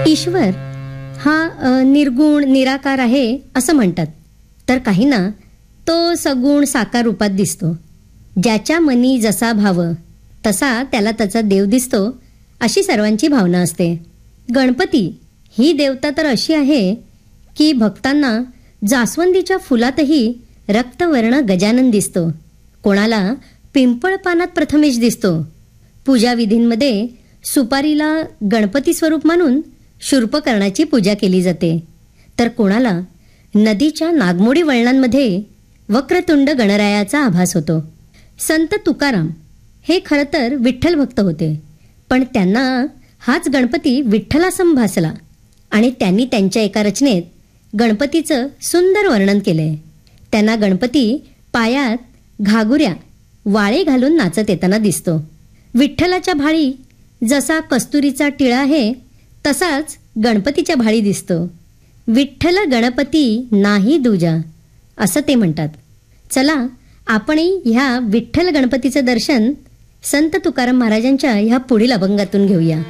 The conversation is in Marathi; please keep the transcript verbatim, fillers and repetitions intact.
ईश्वर हा अ, निर्गुण निराकार आहे असं म्हणतात, तर काहींना तो सगुण साकार रूपात दिसतो. ज्याच्या मनी जसा भाव तसा त्याला त्याचा देव दिसतो, अशी सर्वांची भावना असते. गणपती ही देवता तर अशी आहे की भक्तांना जास्वंदीच्या फुलातही रक्तवर्ण गजानन दिसतो, कोणाला पिंपळ पानात प्रथमेश दिसतो. पूजाविधींमध्ये सुपारीला गणपती स्वरूप मानून शूर्पकर्णाची पूजा केली जाते, तर कोणाला नदीच्या नागमोडी वळणांमध्ये वक्रतुंड गणरायाचा आभास होतो. संत तुकाराम हे खरं तर विठ्ठल भक्त होते, पण त्यांना हाच गणपती विठ्ठलासम भासला आणि त्यांनी त्यांच्या एका रचनेत गणपतीचं सुंदर वर्णन केलंय. त्यांना गणपती पायात घागुऱ्या वाळे घालून नाचत येताना दिसतो. विठ्ठलाच्या भाळी जसा कस्तुरीचा टिळा आहे तसाच गणपतीच्या भाळी दिसतो. विठ्ठल गणपती नाही दूजा असं ते म्हणतात. चला आपणही ह्या विठ्ठल गणपतीचं दर्शन संत तुकाराम महाराजांच्या ह्या पुढील अभंगातून घेऊया.